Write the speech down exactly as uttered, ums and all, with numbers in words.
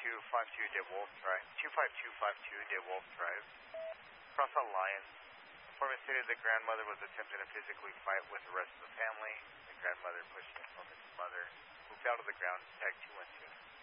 two five two DeWolf Drive. two five two five two DeWolf Drive. Cross on Lions. Informant stated the grandmother was attempting to physically fight with the rest of the family. The grandmother pushed the informant's mother, who fell to the ground, tag two one two.